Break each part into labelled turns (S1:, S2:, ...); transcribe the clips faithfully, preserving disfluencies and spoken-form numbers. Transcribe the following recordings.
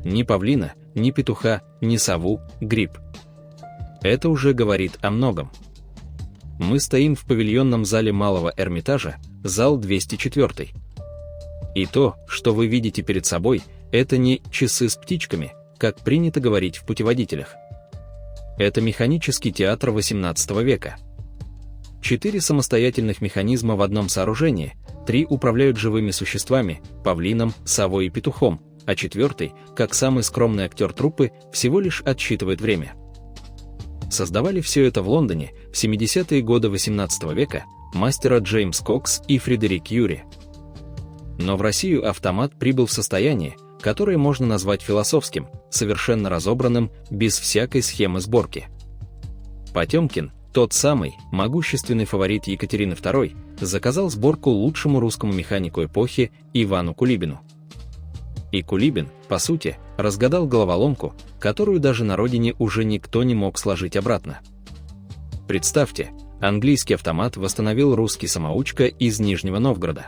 S1: Ни павлина, ни петуха, ни сову, гриб. Это уже говорит о многом. Мы стоим в павильонном зале Малого Эрмитажа, зал двести четыре. И то, что вы видите перед собой, это не часы с птичками, как принято говорить в путеводителях. Это механический театр восемнадцатого века. Четыре самостоятельных механизма в одном сооружении, три управляют живыми существами, павлином, совой и петухом, а четвертый, как самый скромный актер труппы, всего лишь отсчитывает время. Создавали все это в Лондоне в семидесятые годы восемнадцатого века мастера Джеймс Кокс и Фредерик Юри. Но в Россию автомат прибыл в состоянии, которое можно назвать философским, совершенно разобранным, без всякой схемы сборки. Потемкин, тот самый могущественный фаворит Екатерины второй, заказал сборку лучшему русскому механику эпохи Ивану Кулибину. И Кулибин, по сути, разгадал головоломку, которую даже на родине уже никто не мог сложить обратно. Представьте, английский автомат восстановил русский самоучка из Нижнего Новгорода.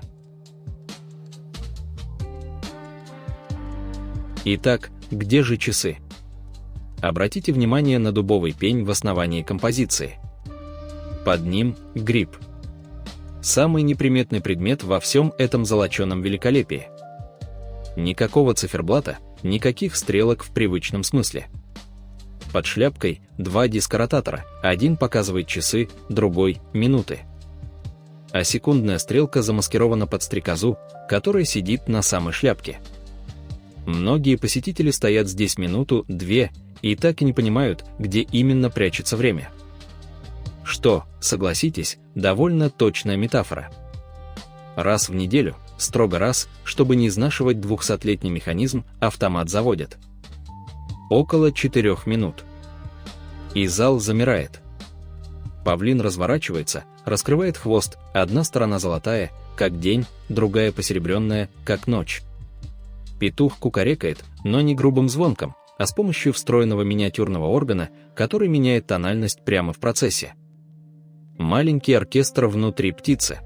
S1: Итак, где же часы? Обратите внимание на дубовый пень в основании композиции. Под ним гриб. Самый неприметный предмет во всем этом золоченом великолепии. Никакого циферблата, никаких стрелок в привычном смысле. Под шляпкой два диска-ротатора, один показывает часы, другой — минуты. А секундная стрелка замаскирована под стрекозу, которая сидит на самой шляпке. Многие посетители стоят здесь минуту-две и так и не понимают, где именно прячется время. Что, согласитесь, довольно точная метафора. Раз в неделю, строго раз, чтобы не изнашивать двухсотлетний механизм, автомат заводят. Около четырех минут. И зал замирает. Павлин разворачивается, раскрывает хвост, одна сторона золотая, как день, другая посеребренная, как ночь. Петух кукарекает, но не грубым звонком, а с помощью встроенного миниатюрного органа, который меняет тональность прямо в процессе. Маленький оркестр внутри птицы.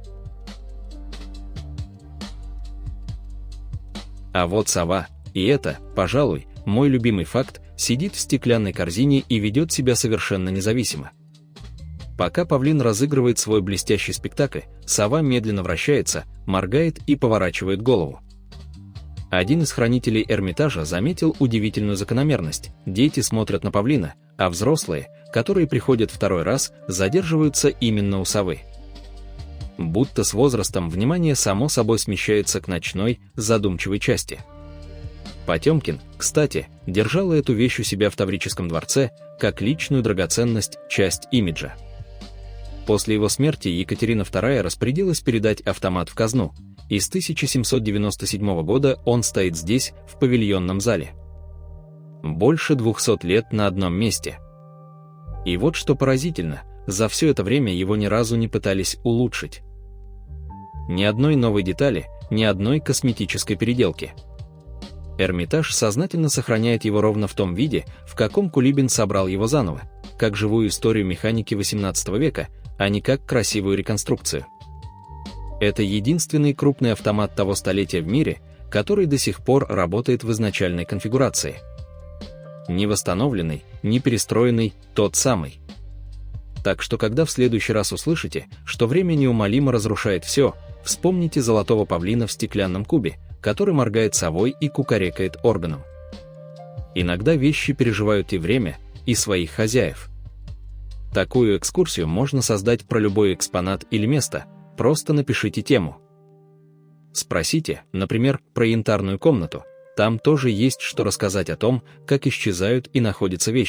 S1: А вот сова, и это, пожалуй, мой любимый факт, сидит в стеклянной корзине и ведет себя совершенно независимо. Пока павлин разыгрывает свой блестящий спектакль, сова медленно вращается, моргает и поворачивает голову. Один из хранителей Эрмитажа заметил удивительную закономерность. Дети смотрят на павлина, а взрослые, которые приходят второй раз, задерживаются именно у совы. Будто с возрастом внимание само собой смещается к ночной, задумчивой части. Потемкин, кстати, держал эту вещь у себя в Таврическом дворце, как личную драгоценность, часть имиджа. После его смерти Екатерина вторая распорядилась передать автомат в казну, и с тысяча семьсот девяносто седьмого года он стоит здесь, в павильонном зале. Больше двухсот лет на одном месте. И вот что поразительно, за все это время его ни разу не пытались улучшить. Ни одной новой детали, ни одной косметической переделки. Эрмитаж сознательно сохраняет его ровно в том виде, в каком Кулибин собрал его заново, как живую историю механики восемнадцатого века, а не как красивую реконструкцию. Это единственный крупный автомат того столетия в мире, который до сих пор работает в изначальной конфигурации. Не восстановленный, не перестроенный, тот самый. Так что когда в следующий раз услышите, что время неумолимо разрушает все, вспомните золотого павлина в стеклянном кубе, который моргает совой и кукарекает органом. Иногда вещи переживают и время, и своих хозяев. Такую экскурсию можно создать про любой экспонат или место, просто напишите тему. Спросите, например, про янтарную комнату, там тоже есть что рассказать о том, как исчезают и находятся вещи.